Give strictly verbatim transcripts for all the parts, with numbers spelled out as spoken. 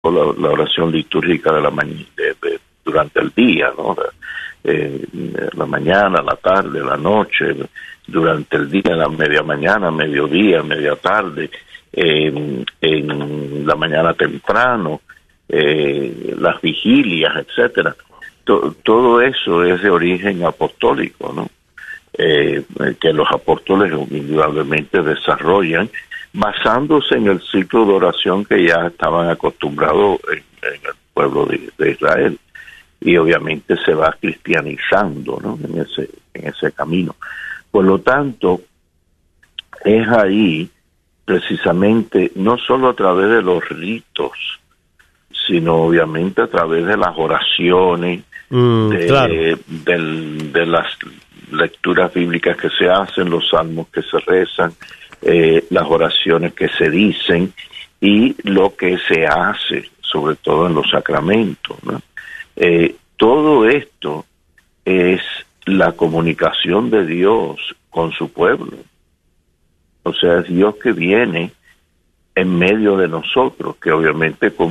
la, la oración litúrgica de la mañana, durante el día, ¿no? Eh, la mañana, la tarde, la noche, durante el día, la media mañana, mediodía, media tarde, eh, en la mañana temprano, eh, las vigilias, etcétera. To, todo eso es de origen apostólico, ¿no? Eh, que los apóstoles indudablemente desarrollan basándose en el ciclo de oración que ya estaban acostumbrados en, en el pueblo de, de Israel, y obviamente se va cristianizando, ¿no? en ese en ese camino. Por lo tanto, es ahí precisamente, no solo a través de los ritos, sino obviamente a través de las oraciones, mm, de, claro. de, de las lecturas bíblicas que se hacen, los salmos que se rezan, eh, las oraciones que se dicen y lo que se hace, sobre todo en los sacramentos, ¿no? Eh, todo esto es la comunicación de Dios con su pueblo. O sea, es Dios que viene en medio de nosotros, que obviamente con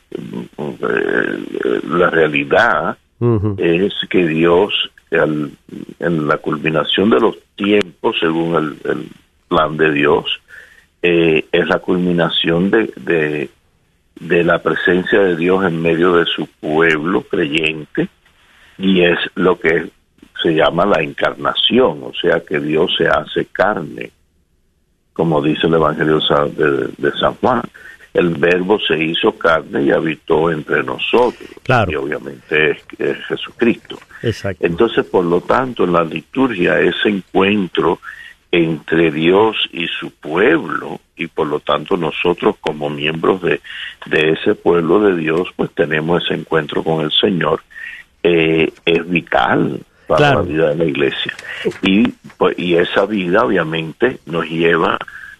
eh, la realidad uh-huh. es que Dios, al, en la culminación de los tiempos, según el, el plan de Dios, eh, es la culminación de, de, de la presencia de Dios en medio de su pueblo creyente, y es lo que se llama la encarnación, o sea que Dios se hace carne, como dice el Evangelio de, de San Juan. El Verbo se hizo carne y habitó entre nosotros. Claro. Y obviamente es, es Jesucristo. Exacto. Entonces, por lo tanto, en la liturgia, ese encuentro entre Dios y su pueblo, y por lo tanto nosotros como miembros de, de ese pueblo de Dios, pues tenemos ese encuentro con el Señor, eh, es vital para claro. la vida de la iglesia. Y, pues, y esa vida obviamente nos lleva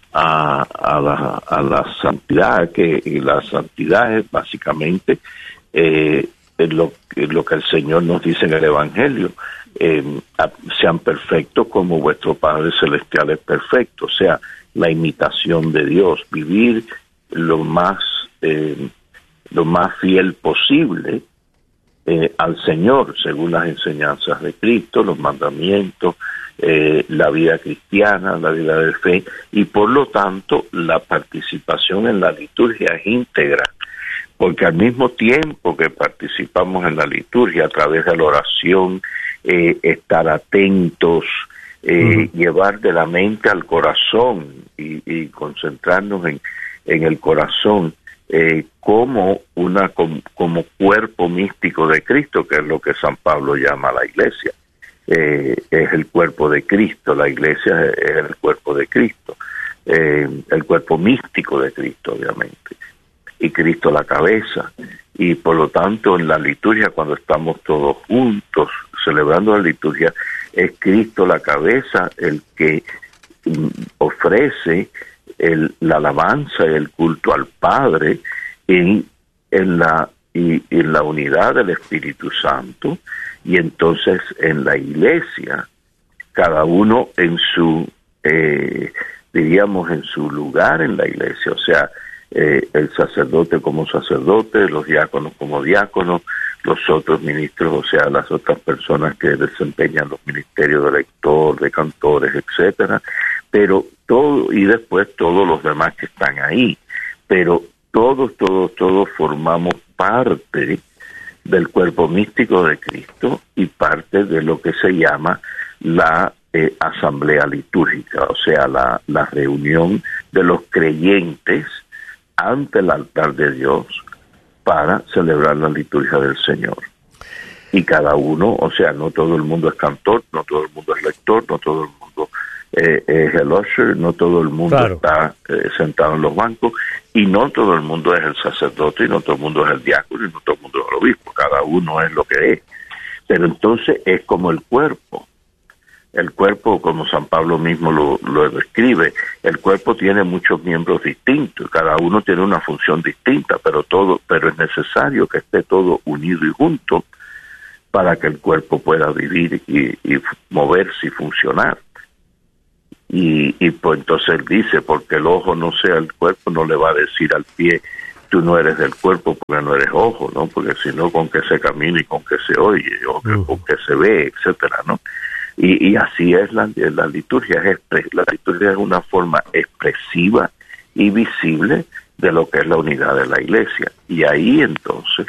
a, a, la, a la santidad, que y la santidad es básicamente eh, es lo, es lo que el Señor nos dice en el Evangelio. Eh, sean perfectos como vuestro Padre Celestial es perfecto, o sea, la imitación de Dios, vivir lo más eh, lo más fiel posible eh, al Señor, según las enseñanzas de Cristo, los mandamientos, eh, la vida cristiana, la vida de fe, y por lo tanto la participación en la liturgia es íntegra, porque al mismo tiempo que participamos en la liturgia a través de la oración, Eh, estar atentos, eh, uh-huh. llevar de la mente al corazón y, y concentrarnos en, en el corazón eh, como una como, como cuerpo místico de Cristo, que es lo que San Pablo llama a la iglesia. Eh, es el cuerpo de Cristo, la iglesia es el cuerpo de Cristo, eh, el cuerpo místico de Cristo, obviamente, y Cristo la cabeza. Y por lo tanto en la liturgia, cuando estamos todos juntos celebrando la liturgia, es Cristo la cabeza el que mm, ofrece el, la alabanza y el culto al Padre en, en, la, y, en la unidad del Espíritu Santo, y entonces en la iglesia cada uno en su eh, diríamos en su lugar en la iglesia, o sea, Eh, el sacerdote como sacerdote, los diáconos como diáconos, los otros ministros, o sea, las otras personas que desempeñan los ministerios de lector, de cantores, etcétera, pero todo, y después todos los demás que están ahí, pero todos, todos, todos formamos parte del cuerpo místico de Cristo y parte de lo que se llama la eh, asamblea litúrgica, o sea, la, la reunión de los creyentes ante el altar de Dios para celebrar la liturgia del Señor. Y cada uno, o sea, no todo el mundo es cantor, no todo el mundo es lector, no todo el mundo eh, es el usher, no todo el mundo claro. está eh, sentado en los bancos, y no todo el mundo es el sacerdote, y no todo el mundo es el diácono, y no todo el mundo es el obispo, cada uno es lo que es. Pero entonces es como el cuerpo. El cuerpo, como San Pablo mismo lo, lo describe, el cuerpo tiene muchos miembros distintos, cada uno tiene una función distinta, pero todo, pero es necesario que esté todo unido y junto para que el cuerpo pueda vivir y, y moverse y funcionar. Y, y pues entonces él dice, porque el ojo no sea el cuerpo, no le va a decir al pie, tú no eres del cuerpo porque no eres ojo, ¿no? Porque si no, con que se camina y con que se oye, o que, con que se ve, etcétera, ¿no? Y, y así es la, la liturgia. Es expres, la liturgia es una forma expresiva y visible de lo que es la unidad de la iglesia. Y ahí entonces,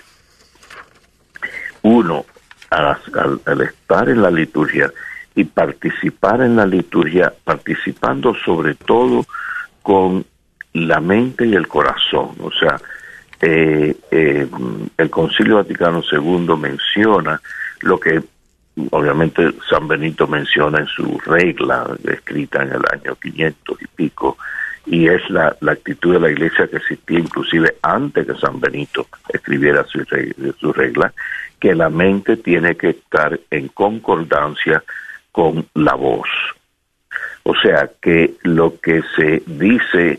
uno, al, al, al estar en la liturgia y participar en la liturgia, participando sobre todo con la mente y el corazón, o sea, eh, eh, el Concilio Vaticano segundo menciona lo que obviamente San Benito menciona en su regla escrita en el año quinientos y pico, y es la, la actitud de la Iglesia que existía inclusive antes que San Benito escribiera su, su regla, que la mente tiene que estar en concordancia con la voz. O sea, que lo que se dice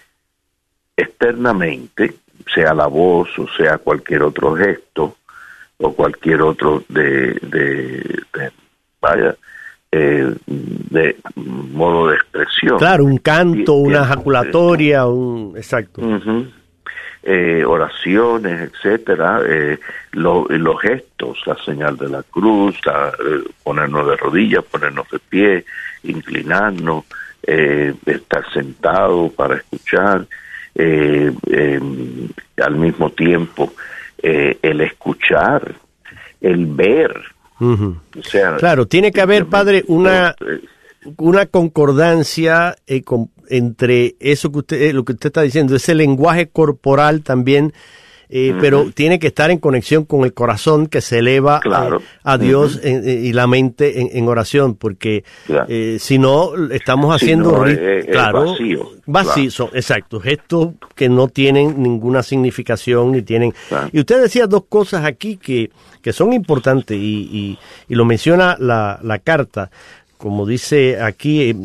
externamente, sea la voz o sea cualquier otro gesto o cualquier otro de, de, de vaya, eh, de modo de expresión. Claro, un canto, y, una ejaculatoria, eh, un exacto. Uh-huh. Eh, oraciones, etcétera, eh, lo, los gestos, la señal de la cruz, la, eh, ponernos de rodillas, ponernos de pie, inclinarnos, eh, estar sentado para escuchar, eh, eh, al mismo tiempo eh, el escuchar, el ver. Uh-huh. O sea, claro, tiene que haber, padre, una una concordancia eh, con, entre eso que usted, eh, lo que usted está diciendo, ese lenguaje corporal también, eh, uh-huh. pero tiene que estar en conexión con el corazón que se eleva claro. eh, a Dios uh-huh. en, y la mente en, en oración, porque claro. eh, si no estamos haciendo si no, rit- es, es claro, vacío, vacío claro. exacto, gestos que no tienen ninguna significación ni tienen. Claro. Y usted decía dos cosas aquí que que son importantes y, y, y lo menciona la, la carta. Como dice aquí, eh,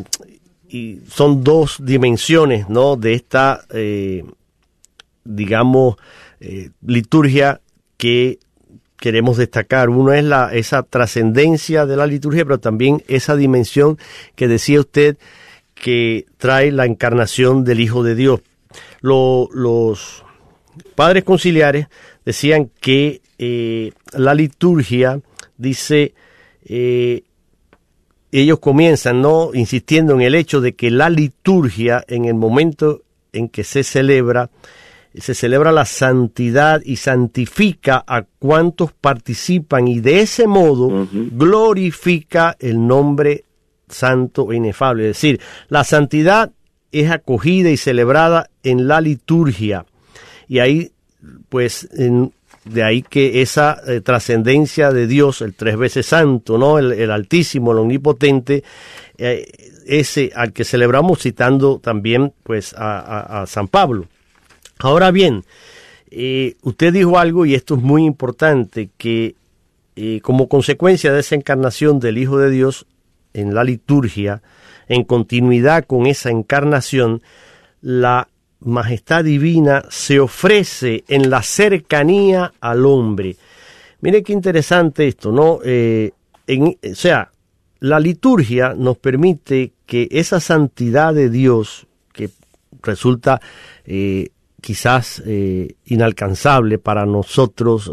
y son dos dimensiones, ¿no?, de esta, eh, digamos, eh, liturgia que queremos destacar. Uno es la esa trascendencia de la liturgia, pero también esa dimensión que decía usted que trae la encarnación del Hijo de Dios. Lo, los padres conciliares decían que eh, la liturgia, dice, eh, ellos comienzan, ¿no?, insistiendo en el hecho de que la liturgia, en el momento en que se celebra, se celebra la santidad y santifica a cuantos participan, y de ese modo uh-huh. glorifica el nombre santo e inefable. Es decir, la santidad es acogida y celebrada en la liturgia, y ahí, pues, en, de ahí que esa eh, trascendencia de Dios, el tres veces santo, ¿no?, el, el Altísimo, el Omnipotente, eh, ese al que celebramos, citando también, pues, a, a, a San Pablo. Ahora bien, eh, usted dijo algo, y esto es muy importante, que eh, como consecuencia de esa encarnación del Hijo de Dios en la liturgia, en continuidad con esa encarnación, la majestad divina se ofrece en la cercanía al hombre. Mire qué interesante esto, ¿no? Eh, en, o sea, la liturgia nos permite que esa santidad de Dios, que resulta eh, quizás eh, inalcanzable para nosotros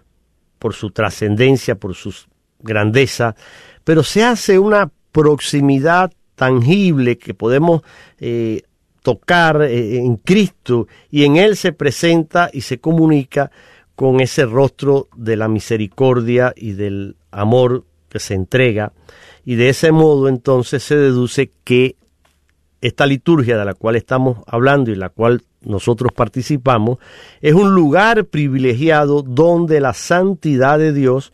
por su trascendencia, por su grandeza, pero se hace una proximidad tangible que podemos eh, tocar eh, en Cristo, y en Él se presenta y se comunica con ese rostro de la misericordia y del amor que se entrega, y de ese modo entonces se deduce que esta liturgia de la cual estamos hablando y la cual nosotros participamos es un lugar privilegiado donde la santidad de Dios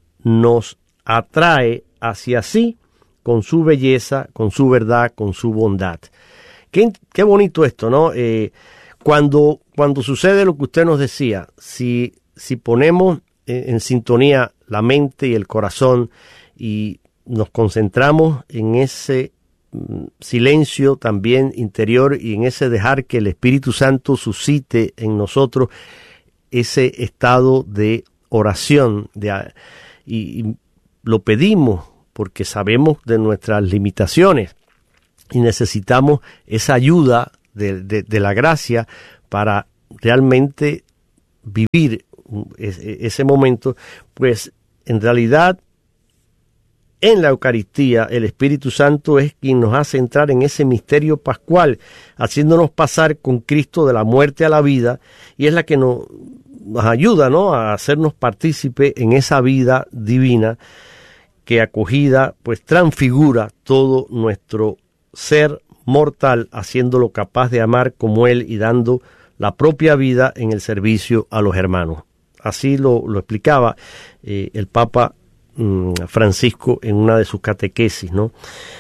nos atrae hacia sí con su belleza, con su verdad, con su bondad. Qué, qué bonito esto, ¿no? Eh, cuando, cuando sucede lo que usted nos decía, si, si ponemos en, en sintonía la mente y el corazón y nos concentramos en ese mm, silencio también interior y en ese dejar que el Espíritu Santo suscite en nosotros ese estado de oración, de, y, y lo pedimos porque sabemos de nuestras limitaciones y necesitamos esa ayuda de, de, de la gracia para realmente vivir ese momento, pues en realidad en la Eucaristía el Espíritu Santo es quien nos hace entrar en ese misterio pascual, haciéndonos pasar con Cristo de la muerte a la vida, y es la que nos, nos ayuda, ¿no?, a hacernos partícipe en esa vida divina que acogida pues transfigura todo nuestro ser mortal, haciéndolo capaz de amar como Él y dando la propia vida en el servicio a los hermanos. Así lo, lo explicaba eh, el Papa Francisco en una de sus catequesis, ¿no?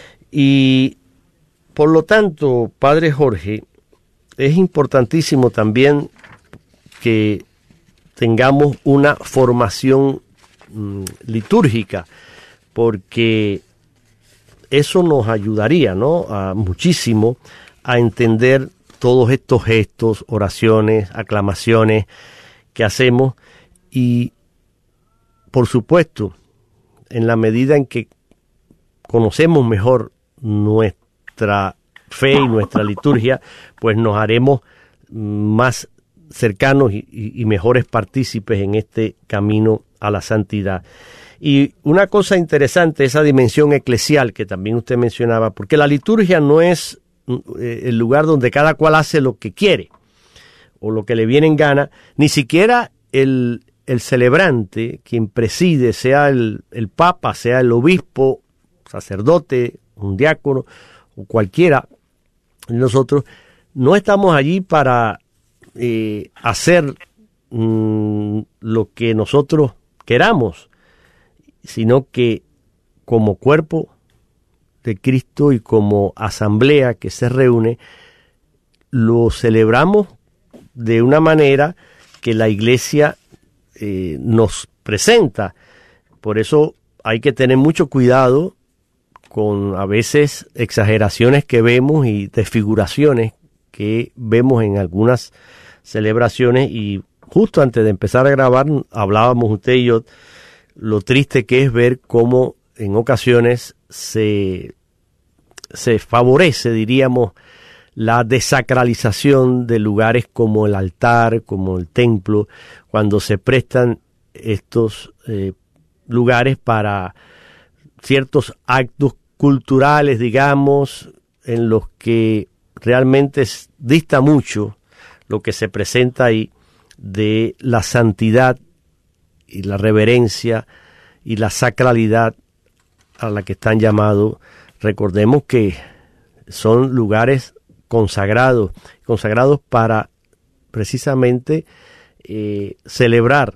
Y por lo tanto, Padre Jorge, es importantísimo también que tengamos una formación mm, litúrgica, porque eso nos ayudaría, ¿no?, a muchísimo a entender todos estos gestos, oraciones, aclamaciones que hacemos, y por supuesto, en la medida en que conocemos mejor nuestra fe y nuestra liturgia, pues nos haremos más cercanos y, y, y mejores partícipes en este camino a la santidad. Y una cosa interesante, esa dimensión eclesial que también usted mencionaba, porque la liturgia no es eh, el lugar donde cada cual hace lo que quiere o lo que le viene en gana, ni siquiera el el celebrante, quien preside, sea el, el papa, sea el obispo, sacerdote, un diácono o cualquiera de nosotros, no estamos allí para eh, hacer mm, lo que nosotros queramos, sino que como cuerpo de Cristo y como asamblea que se reúne, lo celebramos de una manera que la Iglesia Eh, nos presenta. Por eso hay que tener mucho cuidado con a veces exageraciones que vemos y desfiguraciones que vemos en algunas celebraciones. Y justo antes de empezar a grabar hablábamos usted y yo lo triste que es ver cómo en ocasiones se, se favorece, diríamos, la desacralización de lugares como el altar, como el templo, cuando se prestan estos eh, lugares para ciertos actos culturales, digamos, en los que realmente dista mucho lo que se presenta ahí de la santidad y la reverencia y la sacralidad a la que están llamados. Recordemos que son lugares consagrados, consagrados para precisamente eh, celebrar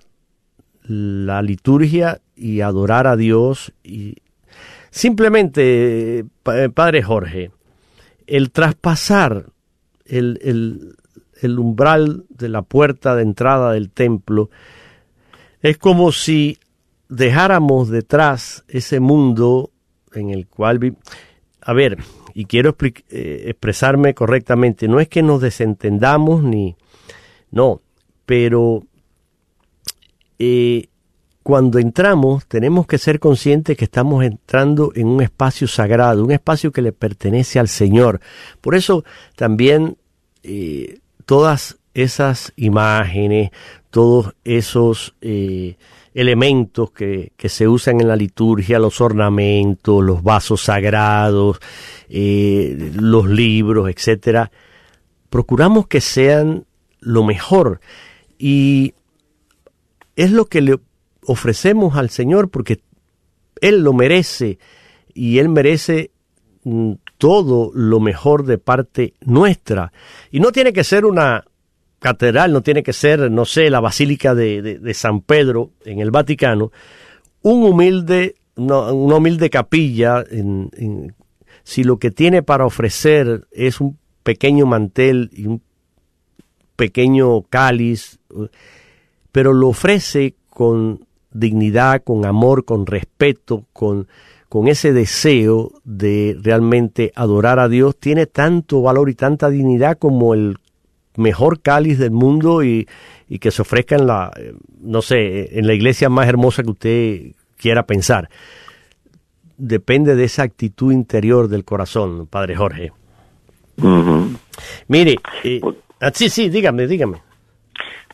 la liturgia y adorar a Dios. Y simplemente, Padre Jorge, el traspasar el, el, el umbral de la puerta de entrada del templo es como si dejáramos detrás ese mundo en el cual vivimos. A ver, y quiero eh, expresarme correctamente, no es que nos desentendamos ni, no, pero eh, cuando entramos tenemos que ser conscientes que estamos entrando en un espacio sagrado, un espacio que le pertenece al Señor. Por eso también eh, todas esas imágenes, todos esos eh, elementos que, que se usan en la liturgia, los ornamentos, los vasos sagrados, eh, los libros, etcétera, procuramos que sean lo mejor, y es lo que le ofrecemos al Señor porque Él lo merece, y Él merece mm, todo lo mejor de parte nuestra. Y no tiene que ser una catedral, no tiene que ser, no sé, la Basílica de, de, de San Pedro en el Vaticano, un humilde, una, una humilde capilla, en, en, si lo que tiene para ofrecer es un pequeño mantel y un pequeño cáliz, pero lo ofrece con dignidad, con amor, con respeto, con, con ese deseo de realmente adorar a Dios, tiene tanto valor y tanta dignidad como el mejor cáliz del mundo y, y que se ofrezca en la, no sé, en la iglesia más hermosa que usted quiera pensar. Depende de esa actitud interior del corazón, Padre Jorge. Uh-huh. Mire, eh, ah, sí, sí, dígame, dígame.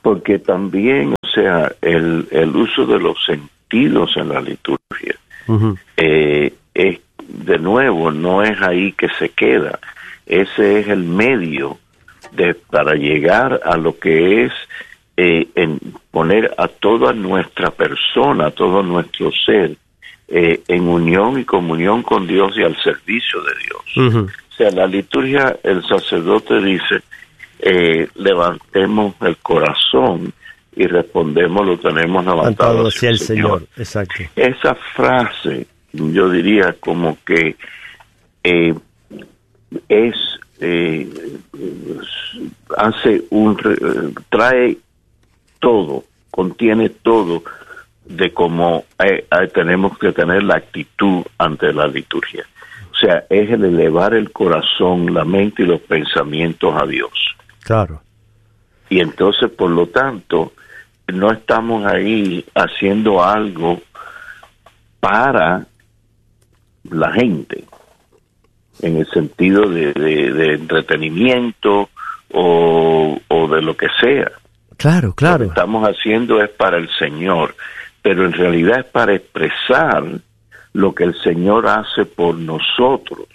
porque también, o sea, el, el uso de los sentidos en la liturgia, uh-huh. eh, es, de nuevo, no es ahí que se queda. Ese es el medio de para llegar a lo que es eh, en poner a toda nuestra persona, a todo nuestro ser, eh, en unión y comunión con Dios y al servicio de Dios. Uh-huh. O sea, la liturgia, el sacerdote dice, eh, levantemos el corazón y respondemos, lo tenemos levantado hacia el Señor. Señor. Exacto. Esa frase, yo diría como que eh, es eh, hace un trae todo, contiene todo de cómo eh, eh, tenemos que tener la actitud ante la liturgia. O sea, es el elevar el corazón, la mente y los pensamientos a Dios. Claro. Y entonces, por lo tanto, no estamos ahí haciendo algo para la gente, en el sentido de, de, de entretenimiento o, o de lo que sea. Claro, claro. Lo que estamos haciendo es para el Señor, pero en realidad es para expresar lo que el Señor hace por nosotros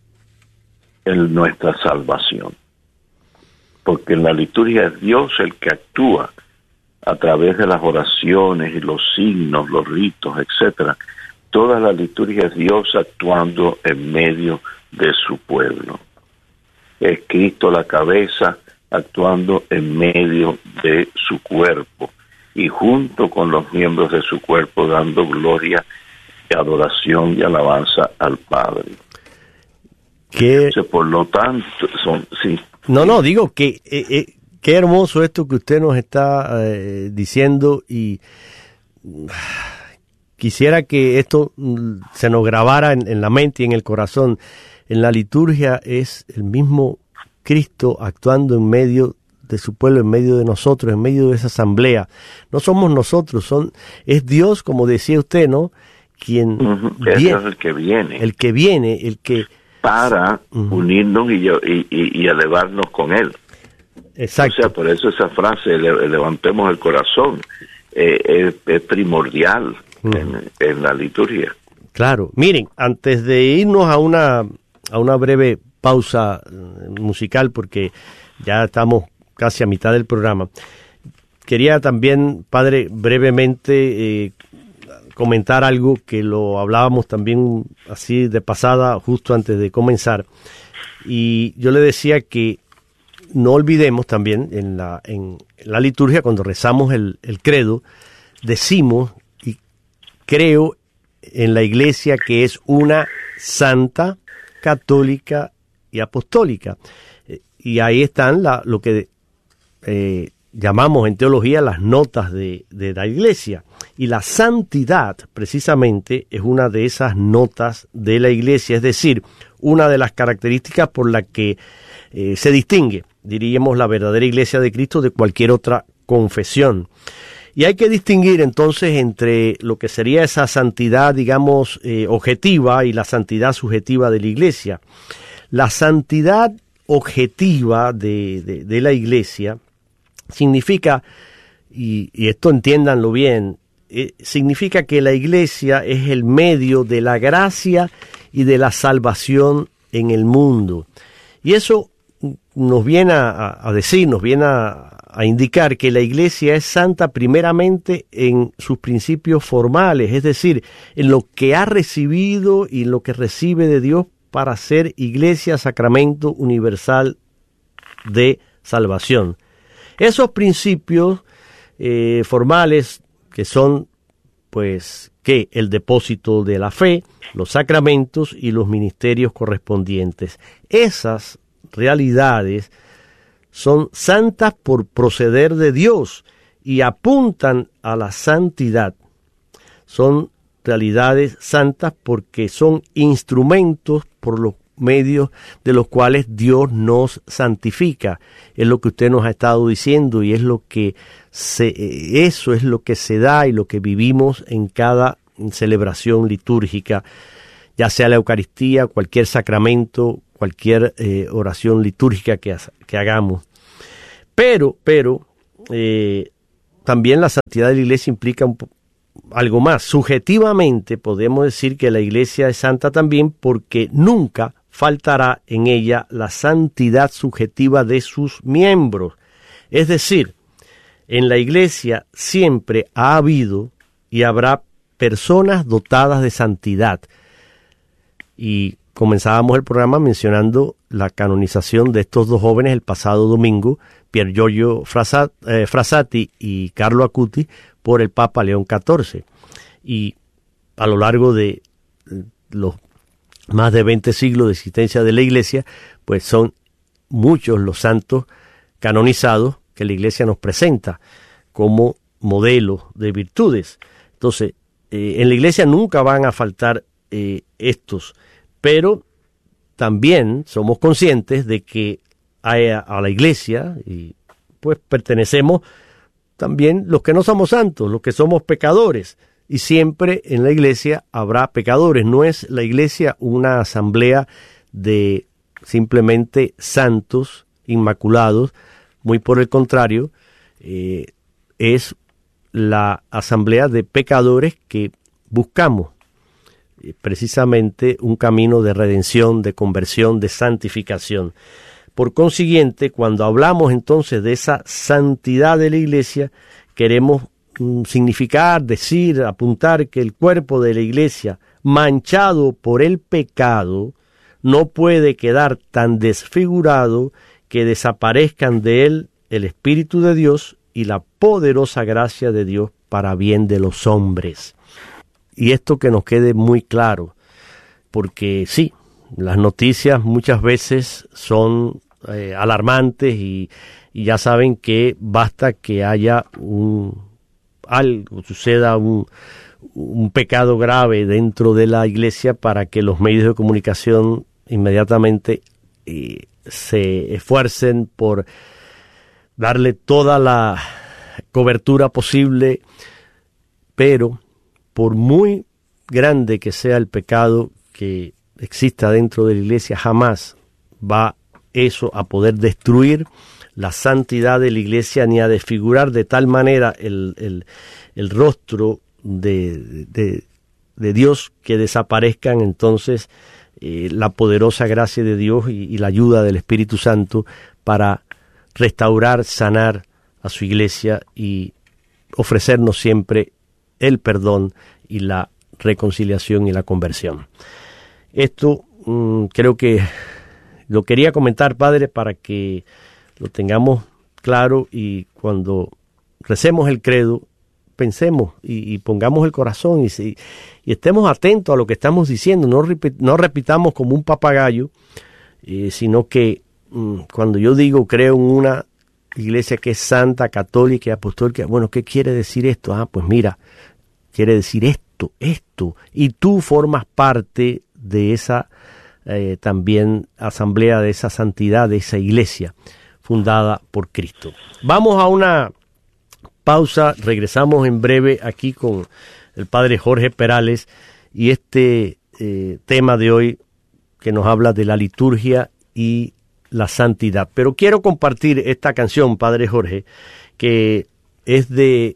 en nuestra salvación. Porque en la liturgia es Dios el que actúa a través de las oraciones y los signos, los ritos, etcétera. Toda la liturgia es Dios actuando en medio de su pueblo. Es Cristo la cabeza actuando en medio de su cuerpo y junto con los miembros de su cuerpo dando gloria, adoración y alabanza al Padre. ¿Qué? O sea, por lo tanto, son, sí. No, no, digo que eh, eh, qué hermoso esto que usted nos está eh, diciendo y uh, quisiera que esto uh, se nos grabara en, en la mente y en el corazón. En la liturgia es el mismo Cristo actuando en medio de su pueblo, en medio de nosotros, en medio de esa asamblea. No somos nosotros, son es Dios, como decía usted, ¿no? Quien uh-huh. viene, es el que viene. El que viene, el que... para uh-huh. unirnos y, y, y elevarnos con Él. Exacto. O sea, por eso esa frase, le, levantemos el corazón, eh, es, es primordial uh-huh. en, en la liturgia. Claro. Miren, antes de irnos a una, a una breve pausa musical, porque ya estamos casi a mitad del programa, quería también, padre, brevemente... Eh, comentar algo que lo hablábamos también así de pasada justo antes de comenzar, y yo le decía que no olvidemos también en la en la liturgia, cuando rezamos el, el credo, decimos y creo en la iglesia que es una santa, católica y apostólica, y ahí están la, lo que eh, llamamos en teología las notas de, de la iglesia. Y la santidad, precisamente, es una de esas notas de la iglesia, es decir, una de las características por la que eh, se distingue, diríamos, la verdadera iglesia de Cristo de cualquier otra confesión. Y hay que distinguir entonces entre lo que sería esa santidad, digamos, eh, objetiva y la santidad subjetiva de la iglesia. La santidad objetiva de, de, de la iglesia significa, y, y esto entiéndanlo bien, eh, significa que la iglesia es el medio de la gracia y de la salvación en el mundo. Y eso nos viene a, a decir, nos viene a, a indicar que la iglesia es santa primeramente en sus principios formales, es decir, en lo que ha recibido y lo que recibe de Dios para ser iglesia, sacramento universal de salvación. Esos principios eh, formales que son, pues, que el depósito de la fe, los sacramentos y los ministerios correspondientes. Esas realidades son santas por proceder de Dios y apuntan a la santidad. Son realidades santas porque son instrumentos por los medios de los cuales Dios nos santifica. Es lo que usted nos ha estado diciendo y es lo que se, eso es lo que se da y lo que vivimos en cada celebración litúrgica, ya sea la Eucaristía, cualquier sacramento, cualquier eh, oración litúrgica que, que hagamos. Pero, pero, eh, también la santidad de la iglesia implica un, algo más. Subjetivamente podemos decir que la iglesia es santa también porque nunca faltará en ella la santidad subjetiva de sus miembros. Es decir, en la iglesia siempre ha habido y habrá personas dotadas de santidad. Y comenzábamos el programa mencionando la canonización de estos dos jóvenes el pasado domingo, Pier Giorgio Frassati y Carlo Acutis, por el Papa León catorce. Y a lo largo de los más de veinte siglos de existencia de la Iglesia, pues son muchos los santos canonizados que la Iglesia nos presenta como modelo de virtudes. Entonces, eh, en la Iglesia nunca van a faltar eh, estos, pero también somos conscientes de que a, a la Iglesia, y pues pertenecemos también los que no somos santos, los que somos pecadores, y siempre en la Iglesia habrá pecadores. No es la Iglesia una asamblea de simplemente santos, inmaculados, muy por el contrario, eh, es la asamblea de pecadores que buscamos eh, precisamente un camino de redención, de conversión, de santificación. Por consiguiente, cuando hablamos entonces de esa santidad de la Iglesia, queremos mm, significar, decir, apuntar que el cuerpo de la Iglesia, manchado por el pecado, no puede quedar tan desfigurado que desaparezcan de él el Espíritu de Dios y la poderosa gracia de Dios para bien de los hombres. Y esto que nos quede muy claro, porque sí, las noticias muchas veces son eh, alarmantes y, y ya saben que basta que haya un algo, suceda un, un pecado grave dentro de la Iglesia para que los medios de comunicación inmediatamente eh, se esfuercen por darle toda la cobertura posible, pero por muy grande que sea el pecado que exista dentro de la Iglesia, jamás va eso a poder destruir la santidad de la Iglesia ni a desfigurar de tal manera el, el, el rostro de, de, de Dios que desaparezcan entonces eh, la poderosa gracia de Dios y, y la ayuda del Espíritu Santo para restaurar, sanar a su Iglesia y ofrecernos siempre el perdón y la reconciliación y la conversión. Esto mmm, creo que lo quería comentar, Padre, para que lo tengamos claro y cuando recemos el credo, pensemos y, y pongamos el corazón y, y, y estemos atentos a lo que estamos diciendo, no, repit, no repitamos como un papagayo, eh, sino que mmm, cuando yo digo creo en una iglesia que es santa, católica y apostólica, bueno, ¿qué quiere decir esto? Ah, pues mira, quiere decir esto, esto, y tú formas parte de esa eh, también asamblea, de esa santidad, de esa iglesia fundada por Cristo. Vamos a una pausa, regresamos en breve aquí con el Padre Jorge Perales y este eh, tema de hoy que nos habla de la liturgia y la santidad. Pero quiero compartir esta canción, Padre Jorge, que es de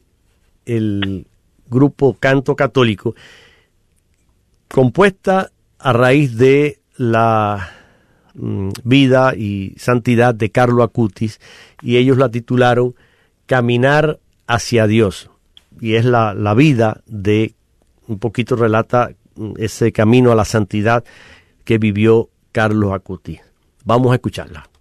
el grupo Canto Católico, compuesta a raíz de la mm, vida y santidad de Carlo Acutis, y ellos la titularon Caminar hacia Dios, y es la, la vida de, un poquito relata ese camino a la santidad que vivió Carlo Acutis. Vamos a escucharla.